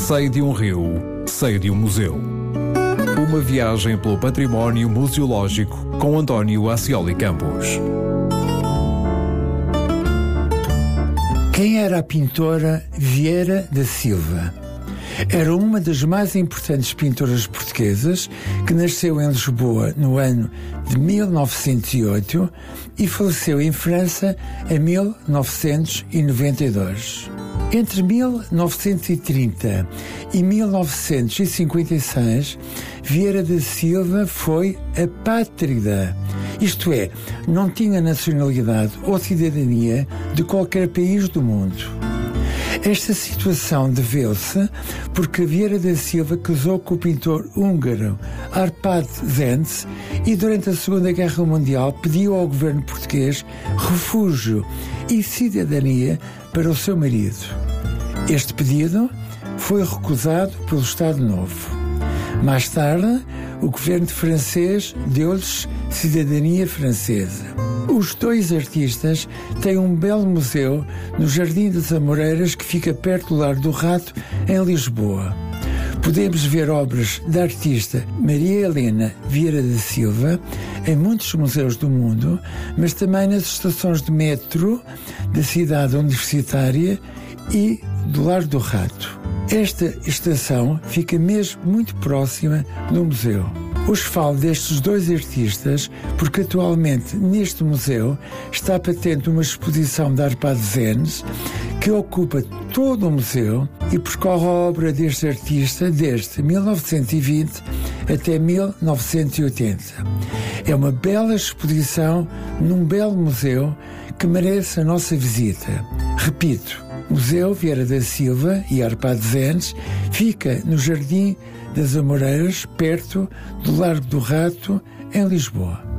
Sei de um rio, sei de um museu. Uma viagem pelo património museológico com António Ascioli Campos. Quem era a pintora Vieira da Silva? Era uma das mais importantes pintoras portuguesas, que nasceu em Lisboa no ano de 1908 e faleceu em França em 1992. Entre 1930 e 1956, Vieira da Silva foi apátrida, isto é, não tinha nacionalidade ou cidadania de qualquer país do mundo. Esta situação deveu-se porque Vieira da Silva casou com o pintor húngaro Árpád Zenc e durante a Segunda Guerra Mundial pediu ao governo português refúgio e cidadania para o seu marido. Este pedido foi recusado pelo Estado Novo. Mais tarde, o governo francês deu-lhes cidadania francesa. Os dois artistas têm um belo museu no Jardim das Amoreiras, que fica perto do Largo do Rato, em Lisboa. Podemos ver obras da artista Maria Helena Vieira da Silva em muitos museus do mundo, mas também nas estações de metro da cidade universitária e do Largo do Rato. Esta estação fica mesmo muito próxima do museu. Hoje falo destes dois artistas porque atualmente neste museu está patente uma exposição de Árpád Zenc que ocupa todo o museu e percorre a obra deste artista desde 1920 até 1980. É uma bela exposição num belo museu que merece a nossa visita. Repito, Museu Vieira da Silva e Árpád Zenc fica no Jardim das Amoreiras, perto do Largo do Rato, em Lisboa.